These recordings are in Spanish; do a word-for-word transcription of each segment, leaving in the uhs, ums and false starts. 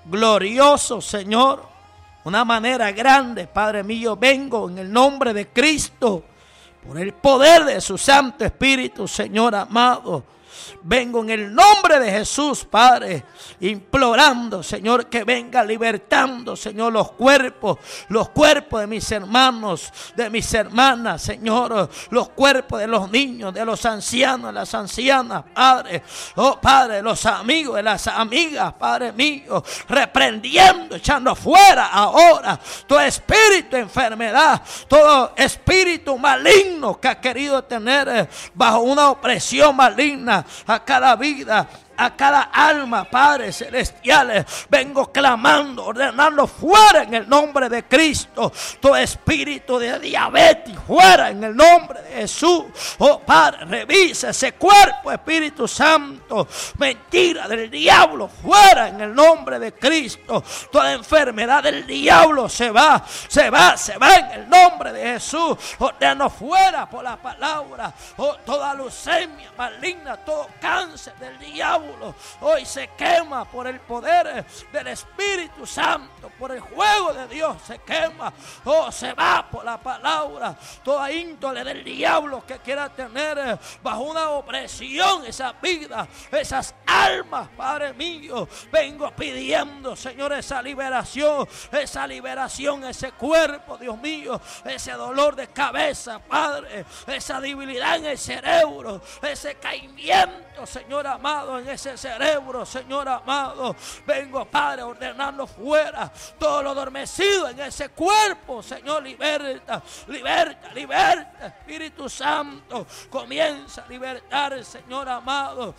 glorioso, Señor. Una manera grande, Padre mío, vengo en el nombre de Cristo, por el poder de su Santo Espíritu, Señor amado. Vengo en el nombre de Jesús, Padre, implorando, Señor, que venga libertando, Señor, los cuerpos, los cuerpos de mis hermanos, de mis hermanas, Señor, los cuerpos de los niños, de los ancianos, de las ancianas, Padre, oh Padre, los amigos, de las amigas, Padre mío, reprendiendo, echando fuera ahora todo espíritu de enfermedad, todo espíritu maligno que ha querido tener bajo una opresión maligna a cada vida, a cada alma, Padre celestial. Vengo clamando, ordenando fuera en el nombre de Cristo todo espíritu de diabetes, fuera en el nombre de Jesús. Oh Padre, revisa ese cuerpo, Espíritu Santo. Mentira del diablo, fuera en el nombre de Cristo. Toda enfermedad del diablo se va, se va, se va en el nombre de Jesús. Ordeno fuera por la palabra. Oh, toda leucemia maligna, todo cáncer del diablo, hoy se quema por el poder del Espíritu Santo, por el fuego de Dios se quema. Oh, se va por la palabra. Toda índole del diablo que quiera tener bajo una opresión esa vida, esas almas, Padre mío, vengo pidiendo, Señor, esa liberación, esa liberación, ese cuerpo, Dios mío, ese dolor de cabeza, Padre, esa debilidad en el cerebro, ese caimiento, Señor amado, en ese cerebro, Señor amado. Vengo, Padre, ordenando fuera todo lo adormecido en ese cuerpo, Señor. Liberta, liberta, liberta, Espíritu Santo. Comienza a libertar, Señor amado.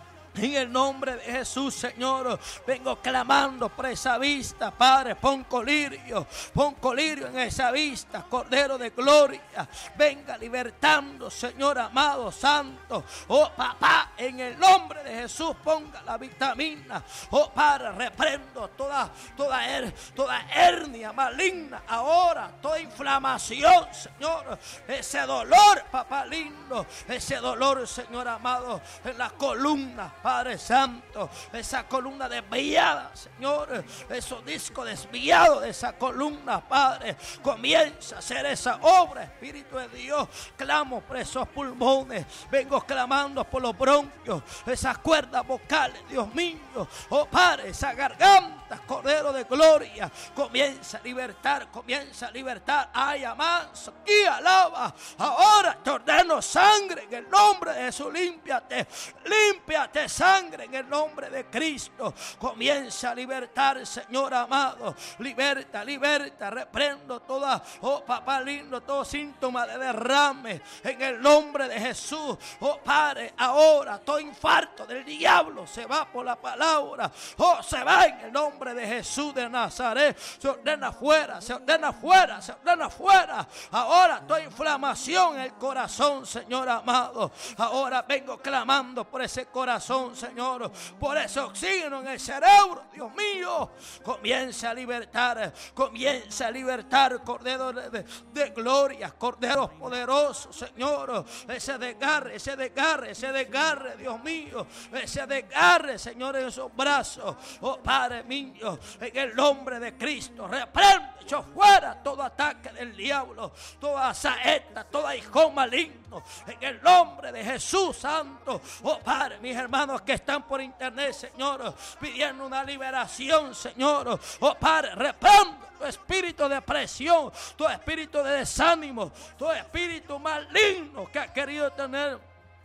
En el nombre de Jesús, Señor, vengo clamando por esa vista, Padre. Pon colirio, pon colirio en esa vista, Cordero de Gloria. Venga libertando, Señor amado, Santo. Oh, papá, en el nombre de Jesús, ponga la vitamina. Oh, Padre, reprendo toda, toda, her, toda hernia maligna ahora, toda inflamación, Señor. Ese dolor, papá lindo, ese dolor, Señor amado, en la columna, Padre Santo, esa columna desviada, Señor, esos discos desviados de esa columna, Padre, comienza a hacer esa obra, Espíritu de Dios. Clamo por esos pulmones, vengo clamando por los bronquios, esas cuerdas vocales, Dios mío, oh Padre, esa garganta, Cordero de Gloria, comienza a libertar, comienza a libertar. Ay, amanso, y alaba, ahora te ordeno sangre en el nombre de Jesús. Límpiate, límpiate, sangre en el nombre de Cristo. Comienza a libertar, Señor amado. Liberta, liberta, reprendo toda, oh papá lindo, todo síntoma de derrame en el nombre de Jesús. Oh Padre, ahora todo infarto del diablo se va por la palabra. Oh, se va en el nombre de Jesús de Nazaret. Se ordena fuera, se ordena fuera, se ordena fuera. Ahora toda inflamación en el corazón, Señor amado. Ahora vengo clamando por ese corazón, Señor, por ese oxígeno en el cerebro, Dios mío. Comienza a libertar, comienza a libertar, Cordero de, de, de gloria, Cordero poderoso, Señor. Ese desgarre, ese desgarre, ese desgarre, Dios mío. Ese desgarre, Señor, en esos brazos. Oh Padre mío, en el nombre de Cristo, reprende, echo fuera todo ataque del diablo, toda saeta, todo hijo maligno, en el nombre de Jesús Santo. Oh Padre, mis hermanos que están por internet, Señor, pidiendo una liberación, Señor. Oh Padre, reprendo tu espíritu de presión, tu espíritu de desánimo, tu espíritu maligno que ha querido tener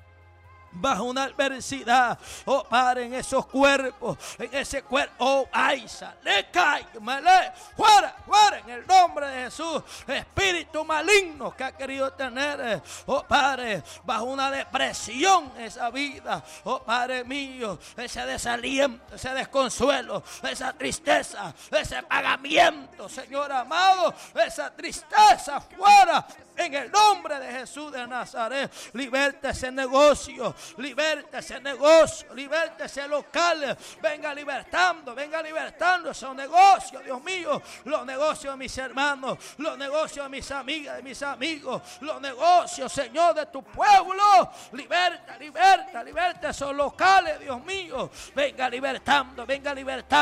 bajo una adversidad, oh Padre, en esos cuerpos, en ese cuerpo, oh Aisa, le cae, me le, fuera, fuera, en el nombre de Jesús, espíritu maligno que ha querido tener, oh Padre, bajo una depresión esa vida, oh Padre mío, ese desaliento, ese desconsuelo, esa tristeza, ese pagamiento, Señor amado, esa tristeza fuera, en el nombre de Jesús de Nazaret. Liberta ese negocio, liberta ese negocio, liberta ese local. Venga libertando, venga libertando esos negocios, Dios mío. Los negocios de mis hermanos, los negocios de mis amigas, de mis amigos, los negocios, Señor, de tu pueblo. Liberta, liberta, liberta esos locales, Dios mío. Venga libertando, venga libertando.